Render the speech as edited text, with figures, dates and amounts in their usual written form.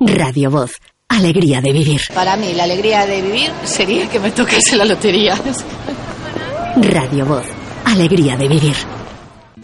Radio Voz. Alegría de vivir. Para mí, la alegría de vivir sería que me tocase la lotería. Radio Voz. Alegría de vivir.